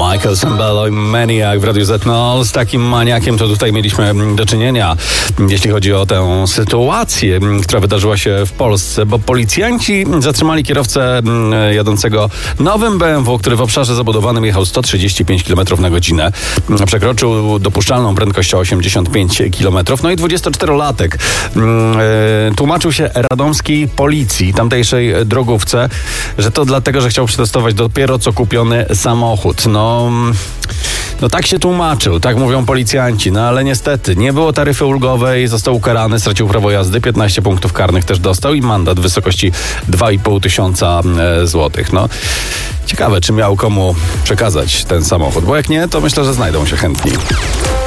Michael Sembello i Maniac w Radiu Z. No, z takim maniakiem to tutaj mieliśmy do czynienia, jeśli chodzi o tę sytuację, która wydarzyła się w Polsce, bo policjanci zatrzymali kierowcę jadącego nowym BMW, który w obszarze zabudowanym jechał 135 km na godzinę. Przekroczył dopuszczalną prędkość o 85 km. No i 24-latek tłumaczył się radomskiej policji, tamtejszej drogówce, że to dlatego, że chciał przetestować dopiero co kupiony samochód. No tak się tłumaczył, tak mówią policjanci, no ale niestety nie było taryfy ulgowej, został ukarany, stracił prawo jazdy, 15 punktów karnych też dostał i mandat w wysokości 2,5 tysiąca złotych. No ciekawe, czy miał komu przekazać ten samochód, bo jak nie, to myślę, że znajdą się chętni.